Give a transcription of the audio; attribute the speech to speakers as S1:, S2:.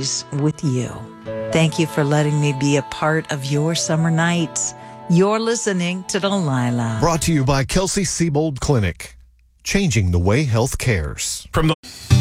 S1: memories with you. Thank you for letting me be a part of your summer nights. You're listening to Delilah.
S2: Brought to you by Kelsey Siebold Clinic, changing the way health cares.
S3: From the